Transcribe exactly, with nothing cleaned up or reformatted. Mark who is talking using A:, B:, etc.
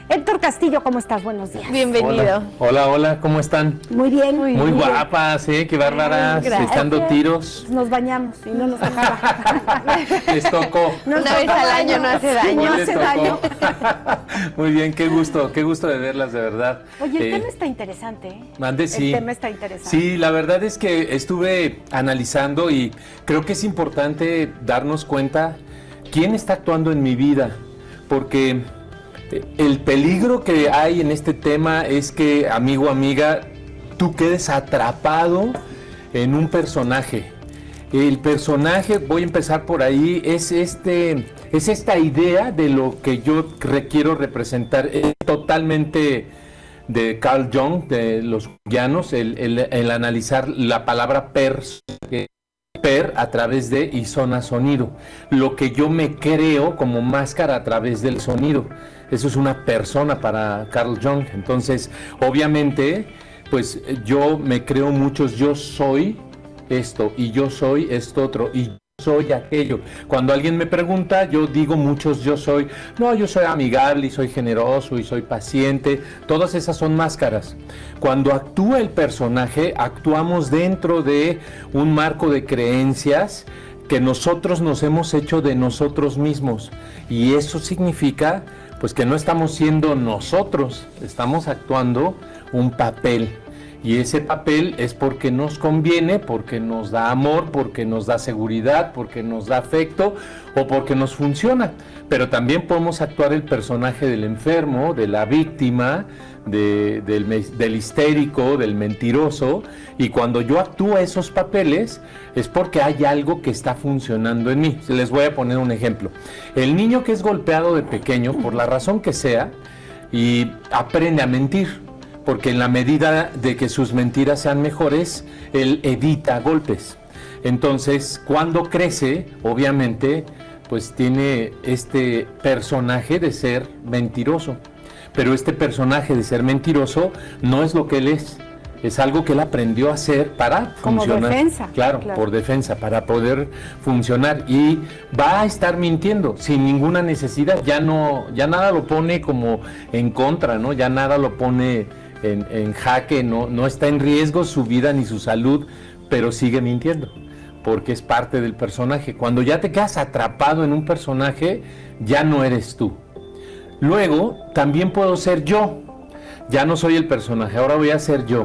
A: Héctor Castillo, ¿cómo estás? Buenos días.
B: Bienvenido.
C: Hola, hola, hola, ¿cómo están?
A: Muy bien.
C: Muy, muy guapas, ¿eh? Qué bárbaras,
A: Gracias.
C: echando tiros.
A: Nos bañamos y no nos dejaba.
C: Les tocó.
A: Nos
B: Una vez
A: tocó
B: al año no hace daño.
A: No
C: Les
A: hace
C: tocó.
A: daño.
C: Muy bien, qué gusto, qué gusto de verlas, de verdad.
A: Oye, el
C: Eh,
A: tema está interesante, ¿eh?
C: Mande, sí.
A: El tema está interesante.
C: Sí, la verdad es que estuve analizando y creo que es importante darnos cuenta quién está actuando en mi vida, porque el peligro que hay en este tema es que, amigo, amiga, tú quedes atrapado en un personaje. El personaje, voy a empezar por ahí, es este, es esta idea de lo que yo quiero representar, es totalmente de Carl Jung, de los jungianos, el, el, el analizar la palabra pers, que per a través de y zona sonido, lo que yo me creo como máscara a través del sonido. Eso es una persona para Carl Jung. Entonces, obviamente, pues yo me creo muchos, yo soy esto y yo soy esto otro y yo soy aquello. Cuando alguien me pregunta, yo digo muchos yo soy. No, yo soy amigable y soy generoso y soy paciente. Todas esas son máscaras. Cuando actúa el personaje, actuamos dentro de un marco de creencias que nosotros nos hemos hecho de nosotros mismos. Y eso significa, pues, que no estamos siendo nosotros, estamos actuando un papel. Y ese papel es porque nos conviene, porque nos da amor, porque nos da seguridad, porque nos da afecto o porque nos funciona. Pero también podemos actuar el personaje del enfermo, de la víctima, de, del, del histérico, del mentiroso. Y cuando yo actúo esos papeles es porque hay algo que está funcionando en mí. Les voy a poner un ejemplo. El niño que es golpeado de pequeño, por la razón que sea, y aprende a mentir. Porque en la medida de que sus mentiras sean mejores, él evita golpes. Entonces, cuando crece, obviamente, pues tiene este personaje de ser mentiroso. Pero este personaje de ser mentiroso no es lo que él es. Es algo que él aprendió a hacer para
A: Como
C: funcionar.
A: defensa.
C: Claro,
A: Claro,
C: por defensa, para poder funcionar. Y va a estar mintiendo sin ninguna necesidad. Ya no, ya nada lo pone como en contra, ¿no? Ya nada lo pone en, en jaque, no, no está en riesgo su vida ni su salud, pero sigue mintiendo, porque es parte del personaje. Cuando ya te quedas atrapado en un personaje, ya no eres tú. Luego, también puedo ser yo. Ya no soy el personaje, ahora voy a ser yo.